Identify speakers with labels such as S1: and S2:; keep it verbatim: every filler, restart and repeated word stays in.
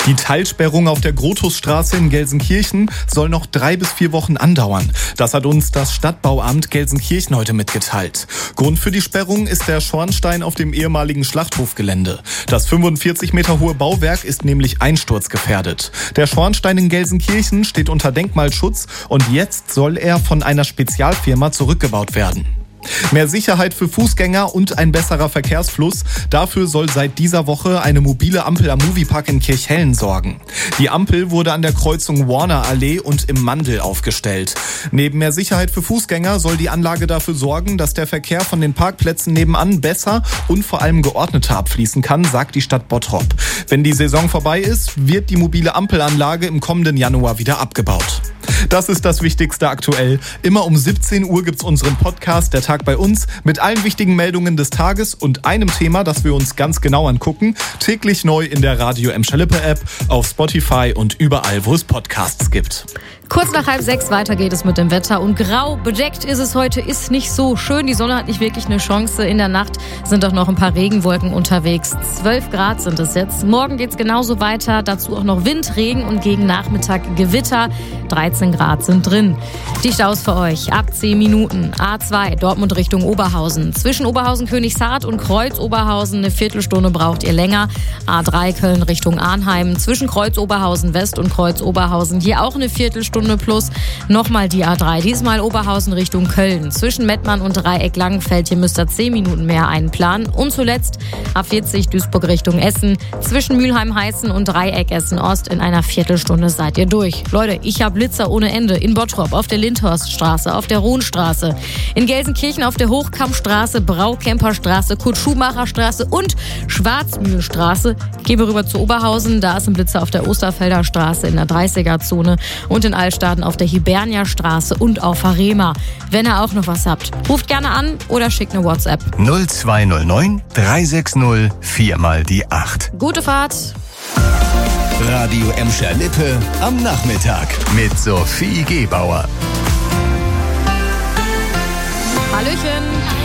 S1: Die Teilsperrung auf der Grotusstraße in Gelsenkirchen soll noch drei bis vier Wochen andauern. Das hat uns das Stadtbauamt Gelsenkirchen heute mitgeteilt. Grund für die Sperrung ist der Schornstein auf dem ehemaligen Schlachthofgelände. Das fünfundvierzig Meter hohe Bauwerk ist nämlich einsturzgefährdet. Der Schornstein in Gelsenkirchen steht unter Denkmalschutz und jetzt soll er von einer Spezialfirma zurückgebaut werden. Mehr Sicherheit für Fußgänger und ein besserer Verkehrsfluss. Dafür soll seit dieser Woche eine mobile Ampel am Moviepark in Kirchhellen sorgen. Die Ampel wurde an der Kreuzung Warner-Allee und im Mandel aufgestellt. Neben mehr Sicherheit für Fußgänger soll die Anlage dafür sorgen, dass der Verkehr von den Parkplätzen nebenan besser und vor allem geordneter abfließen kann, sagt die Stadt Bottrop. Wenn die Saison vorbei ist, wird die mobile Ampelanlage im kommenden Januar wieder abgebaut. Das ist das Wichtigste aktuell. Immer um siebzehn Uhr gibt's unseren Podcast Der Tag bei uns mit allen wichtigen Meldungen des Tages und einem Thema, das wir uns ganz genau angucken. Täglich neu in der Radio Emscher Lippe App, auf Spotify und überall, wo es Podcasts gibt.
S2: Kurz nach halb sechs weiter geht es mit dem Wetter und grau bedeckt ist es heute, ist nicht so schön. Die Sonne hat nicht wirklich eine Chance. In der Nacht sind auch noch ein paar Regenwolken unterwegs. zwölf Grad sind es jetzt. Morgen geht's genauso weiter. Dazu auch noch Wind, Regen und gegen Nachmittag Gewitter. dreizehn Grad sind drin. Die Staus für euch ab zehn Minuten. A zwei Dortmund Richtung Oberhausen. Zwischen Oberhausen-Königshardt und Kreuz-Oberhausen eine Viertelstunde braucht ihr länger. A drei Köln Richtung Arnheim. Zwischen Kreuz-Oberhausen West und Kreuz-Oberhausen hier auch eine Viertelstunde plus. Nochmal die A drei, diesmal Oberhausen Richtung Köln. Zwischen Mettmann und Dreieck Langenfeld, hier müsst ihr zehn Minuten mehr einplanen. Und zuletzt A vierzig Duisburg Richtung Essen. Zwischen Mülheim-Heißen und Dreieck Essen-Ost in einer Viertelstunde seid ihr durch. Leute, ich habe Blitzer ohne Ende in Bottrop, auf der Lindhorststraße, auf der Rohnstraße, in Gelsenkirchen auf der Hochkammstraße, Braukemperstraße, Kurt-Schumacher-Straße und Schwarzmühlstraße. Gehen wir rüber zu Oberhausen, da ist ein Blitzer auf der Osterfelder Straße in der dreißiger-Zone und in Altstaden auf der Hibernia-Straße und auf Harema. Wenn ihr auch noch was habt, ruft gerne an oder schickt eine WhatsApp.
S3: null zwei null neun drei sechs null vier mal die acht.
S2: Gute Fahrt.
S3: Radio Emscher Lippe am Nachmittag mit Sophie Gebauer.
S2: Hallöchen.